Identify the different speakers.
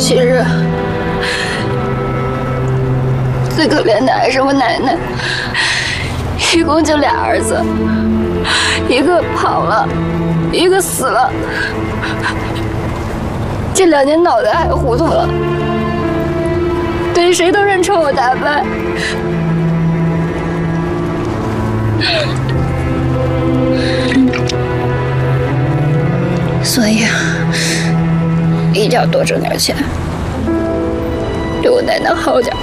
Speaker 1: 其实最可怜的还是我奶奶，一共就俩儿子，一个跑了，一个死了。这2年脑袋还糊涂了，对谁都认成我大伯。所以一定要多挣点钱，对我奶奶好点。